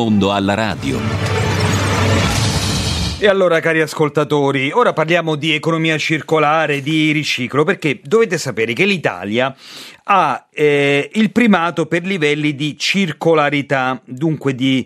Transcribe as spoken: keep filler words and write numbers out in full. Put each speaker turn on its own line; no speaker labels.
mondo alla radio.
E allora, cari ascoltatori, ora parliamo di economia circolare, di riciclo, perché dovete sapere che l'Italia ha eh, il primato per livelli di circolarità, dunque di